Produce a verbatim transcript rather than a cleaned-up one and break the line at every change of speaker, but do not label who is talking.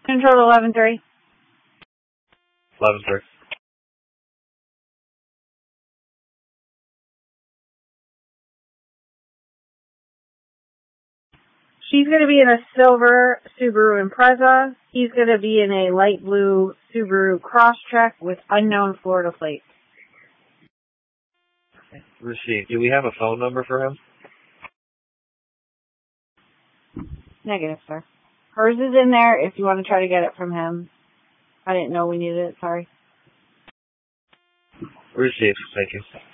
Control eleven three.
eleven three.
She's going to be in a silver Subaru Impreza. He's going to be in a light blue Subaru Crosstrek with unknown Florida plates.
Received. Do we have a phone number for him?
Negative, sir. Hers is in there if you want to try to get it from him. I didn't know we needed it, sorry.
Received. Thank you.